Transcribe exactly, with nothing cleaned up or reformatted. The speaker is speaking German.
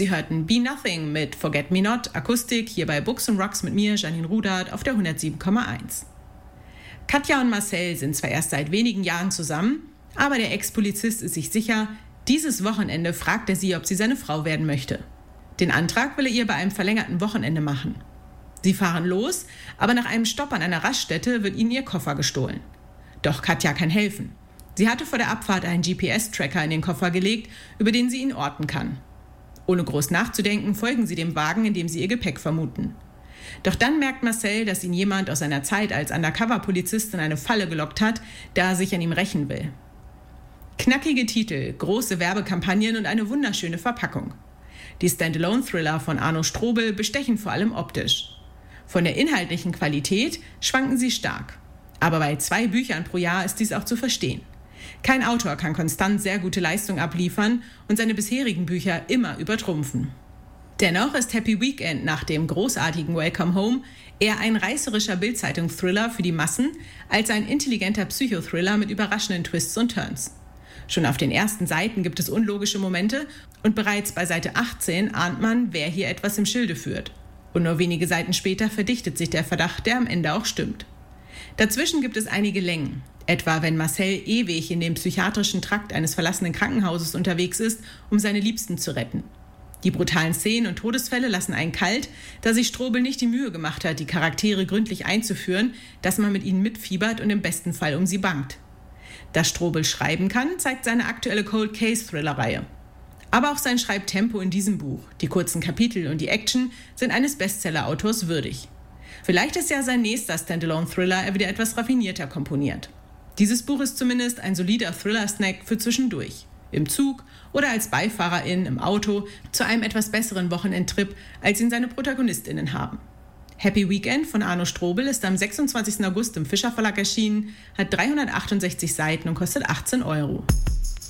Sie hörten Be Nothing mit Forget Me Not, Akustik, hier bei Books and Rocks mit mir, Janine Rudert, auf der hundertsieben Komma eins. Katja und Marcel sind zwar erst seit wenigen Jahren zusammen, aber der Ex-Polizist ist sich sicher, dieses Wochenende fragt er sie, ob sie seine Frau werden möchte. Den Antrag will er ihr bei einem verlängerten Wochenende machen. Sie fahren los, aber nach einem Stopp an einer Raststätte wird ihnen ihr Koffer gestohlen. Doch Katja kann helfen. Sie hatte vor der Abfahrt einen G P S-Tracker in den Koffer gelegt, über den sie ihn orten kann. Ohne groß nachzudenken, folgen sie dem Wagen, in dem sie ihr Gepäck vermuten. Doch dann merkt Marcel, dass ihn jemand aus seiner Zeit als Undercover-Polizist in eine Falle gelockt hat, da er sich an ihm rächen will. Knackige Titel, große Werbekampagnen und eine wunderschöne Verpackung. Die Standalone-Thriller von Arno Strobel bestechen vor allem optisch. Von der inhaltlichen Qualität schwanken sie stark. Aber bei zwei Büchern pro Jahr ist dies auch zu verstehen. Kein Autor kann konstant sehr gute Leistung abliefern und seine bisherigen Bücher immer übertrumpfen. Dennoch ist Happy Weekend nach dem großartigen Welcome Home eher ein reißerischer Bild-Zeitung-Thriller für die Massen als ein intelligenter Psychothriller mit überraschenden Twists und Turns. Schon auf den ersten Seiten gibt es unlogische Momente und bereits bei Seite achtzehn ahnt man, wer hier etwas im Schilde führt. Und nur wenige Seiten später verdichtet sich der Verdacht, der am Ende auch stimmt. Dazwischen gibt es einige Längen, etwa wenn Marcel ewig in dem psychiatrischen Trakt eines verlassenen Krankenhauses unterwegs ist, um seine Liebsten zu retten. Die brutalen Szenen und Todesfälle lassen einen kalt, da sich Strobel nicht die Mühe gemacht hat, die Charaktere gründlich einzuführen, dass man mit ihnen mitfiebert und im besten Fall um sie bangt. Dass Strobel schreiben kann, zeigt seine aktuelle Cold-Case-Thriller-Reihe. Aber auch sein Schreibtempo in diesem Buch, die kurzen Kapitel und die Action sind eines Bestseller-Autors würdig. Vielleicht ist ja sein nächster Standalone-Thriller er wieder etwas raffinierter komponiert. Dieses Buch ist zumindest ein solider Thriller-Snack für zwischendurch. Im Zug oder als Beifahrerin im Auto zu einem etwas besseren Wochenendtrip, als ihn seine ProtagonistInnen haben. Happy Weekend von Arno Strobel ist am sechsundzwanzigsten August im Fischer Verlag erschienen, hat dreihundertachtundsechzig Seiten und kostet achtzehn Euro.